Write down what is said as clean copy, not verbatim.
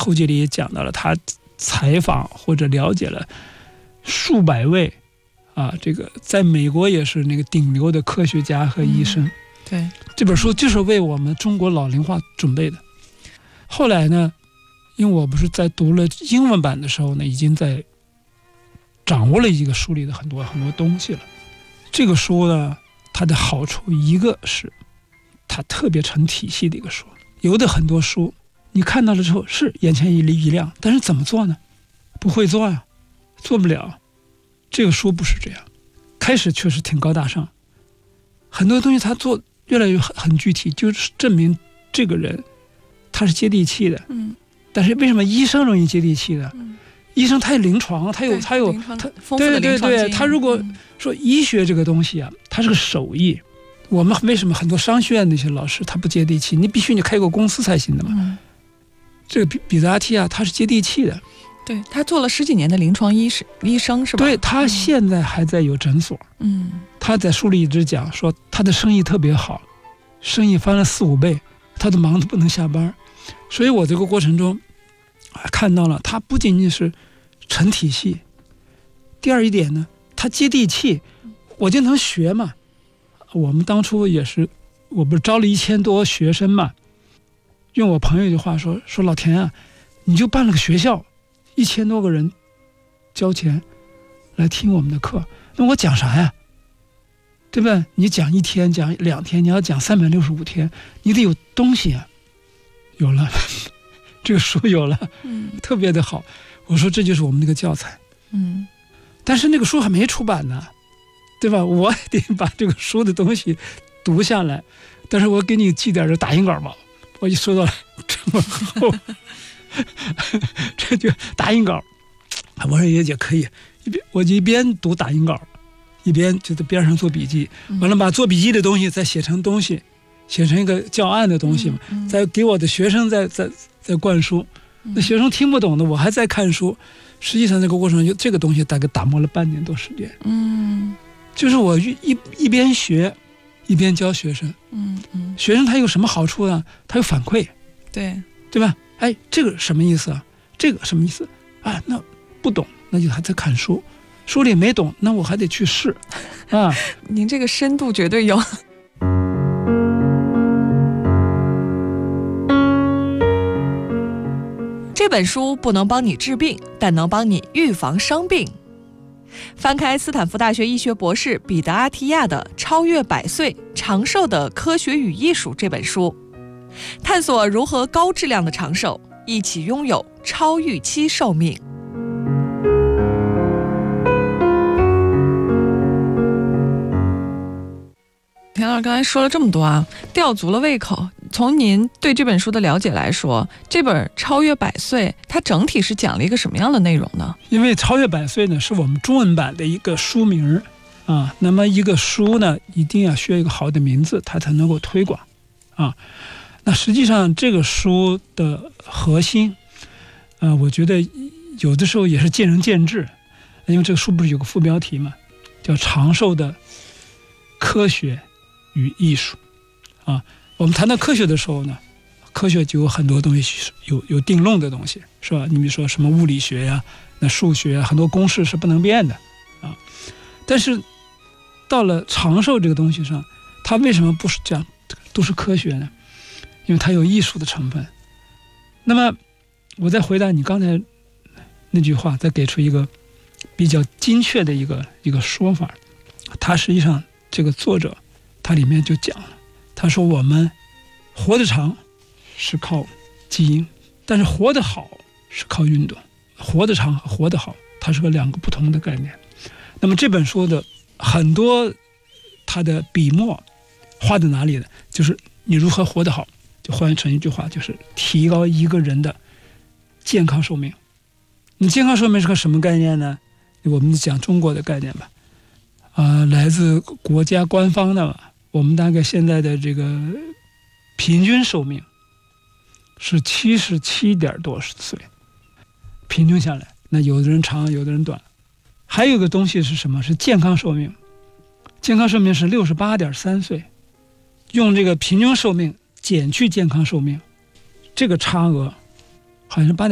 后记里也讲到了，他采访或者了解了数百位这个在美国也是那个顶流的科学家和医生。 对， 这本书就是为我们中国老龄化准备的。后来呢，因为我不是在读了英文版的时候呢，已经在掌握了一个书里的很多东西了。这个书呢，它的好处一个是它特别成体系的一个书。有的很多书你看到了之后是眼前一亮，但是怎么做呢？不会做呀，做不了。这个书不是这样，开始确实挺高大上，很多东西他做越来越很具体，就是证明这个人他是接地气的。但是为什么医生容易接地气的？医生他有临床，他有丰富的临床经验。 他如果说医学这个东西它是个手艺，我们为什么很多商学院那些老师他不接地气？你必须你开个公司才行的嘛。这个彼得阿提亚他是接地气的。 对，他做了10几年的临床医生是吧？ 对，他现在还在有诊所。他在书里一直讲说他的生意特别好，生意翻了4、5倍，他都忙得不能下班。所以我这个过程中看到了他不仅仅是成体系，第二一点呢，他接地气，我就能学嘛。我们当初也是，我不是招了1000多学生嘛，用我朋友的话说老田你就办了个学校，1000多个人交钱来听我们的课，那我讲啥呀？对吧？你讲1天，讲2天，你要讲365天，你得有东西啊。有了，这个书有了，特别的好。我说这就是我们那个教材。但是那个书还没出版呢，对吧？我得把这个书的东西读下来，但是我给你寄点这打印稿吧。我一收到这么厚，这就打印稿。我说也可以，我一边读打印稿，一边就在边上做笔记，完了把做笔记的东西再写成东西，写成一个教案的东西嘛，再给我的学生再灌输。那学生听不懂的，我还在看书。实际上这个过程就这个东西大概打磨了半年多时间。就是我一边学一边教学生。学生他有什么好处呢？他有反馈，对吧？哎，这个什么意思啊？这个什么意思啊？那不懂，那就还在看书，书里没懂，那我还得去试啊。 您这个深度绝对有。这本书不能帮你治病，但能帮你预防伤病。翻开斯坦福大学医学博士彼得阿提亚的《超越100岁长寿的科学与艺术》这本书，探索如何高质量的长寿，一起拥有超预期寿命。田老师刚才说了这么多吊足了胃口。从您对这本书的了解来说，这本《超越100岁》它整体是讲了一个什么样的内容呢？ 因为《超越100岁》呢是我们中文版的一个书名那么一个书呢一定要需要一个好的名字，它才能够推广那实际上这个书的核心我觉得有的时候也是见仁见智，因为这个书不是有个副标题嘛，叫长寿的科学与艺术我们谈到科学的时候呢，科学就有很多东西有定论的东西，是吧？你比如说什么物理学呀，那数学很多公式是不能变的但是到了长寿这个东西上，它为什么不是这样都是科学呢？因为它有艺术的成分。那么我再回答你刚才那句话，再给出一个比较精确的一个说法。它实际上这个作者他里面就讲了，他说我们活得长是靠基因，但是活得好是靠运动。活得长和活得好它是2个不同的概念。那么这本书的很多它的笔墨画在哪里呢？就是你如何活得好，就换成一句话，就是提高一个人的健康寿命。你健康寿命是个什么概念呢？我们讲中国的概念吧来自国家官方的我们大概现在的这个平均寿命是77多岁，平均下来，那有的人长有的人短。还有一个东西是什么？是健康寿命。健康寿命是68.3岁，用这个平均寿命减去健康寿命，这个差额好像是8.3